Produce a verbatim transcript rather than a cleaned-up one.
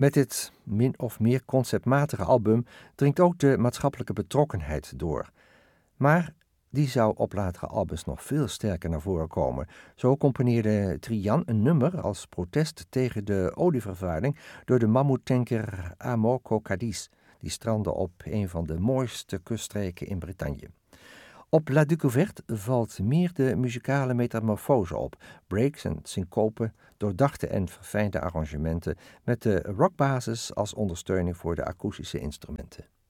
Met dit min of meer conceptmatige album dringt ook de maatschappelijke betrokkenheid door. Maar die zou op latere albums nog veel sterker naar voren komen. Zo componeerde Trian een nummer als protest tegen de olievervuiling door de mammoetanker Amoco Cadiz, die strandde op een van de mooiste kuststreken in Bretagne. Op La Découverte valt meer de muzikale metamorfose op, breaks en syncopen, doordachte en verfijnde arrangementen met de rockbasis als ondersteuning voor de akoestische instrumenten.